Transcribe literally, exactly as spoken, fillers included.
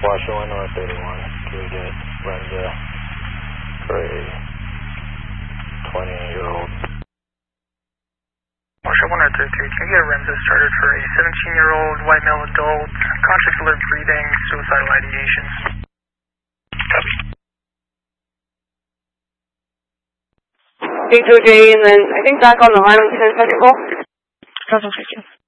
Washington North eighty-one, can we get Renza for a twenty-year-old? Washington one thirty-three, can we get a Renza started for a seventeen-year-old white male adult, conscious alert breathing, suicidal ideations? Copy. Three two three, and then I think back on the line with ten second call. Council station.